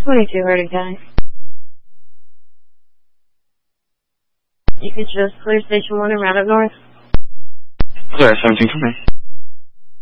22 Harding County. You could just clear Station 1 and route up north. Clear 17 for me.